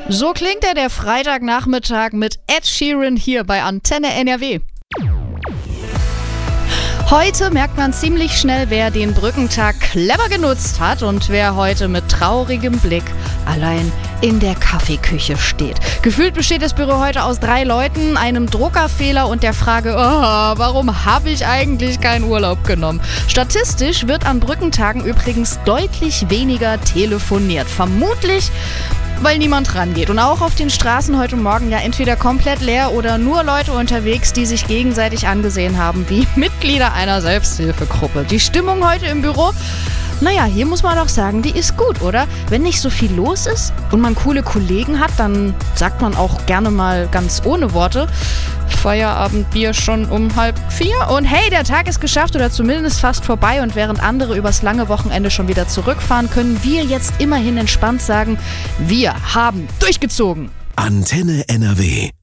So klingt der Freitagnachmittag mit Ed Sheeran hier bei Antenne NRW. Heute merkt man ziemlich schnell, wer den Brückentag clever genutzt hat und wer heute mit traurigem Blick allein in der Kaffeeküche steht. Gefühlt besteht das Büro heute aus 3 Leuten, einem Druckerfehler und der Frage, warum habe ich eigentlich keinen Urlaub genommen? Statistisch wird an Brückentagen übrigens deutlich weniger telefoniert. Vermutlich, weil niemand rangeht. Und auch auf den Straßen heute Morgen ja entweder komplett leer oder nur Leute unterwegs, die sich gegenseitig angesehen haben wie Mitglieder einer Selbsthilfegruppe. Die Stimmung heute im Büro, naja, hier muss man doch sagen, die ist gut, oder? Wenn nicht so viel los ist und man coole Kollegen hat, dann sagt man auch gerne mal ganz ohne Worte: Feierabendbier schon um 3:30 und hey, der Tag ist geschafft oder zumindest fast vorbei, und während andere übers lange Wochenende schon wieder zurückfahren, können wir jetzt immerhin entspannt sagen, wir haben durchgezogen. Antenne NRW.